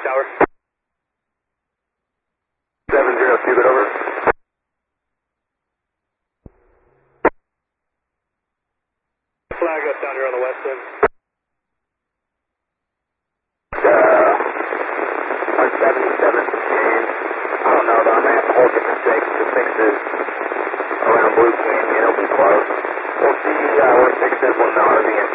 Tower. 70, Cubic over. Flag us down here on the west end. 177 James. I don't know though, I may have to hold it for 6. The 6 is around Blue Canyon, it'll be close. We'll see where 6 is when the RV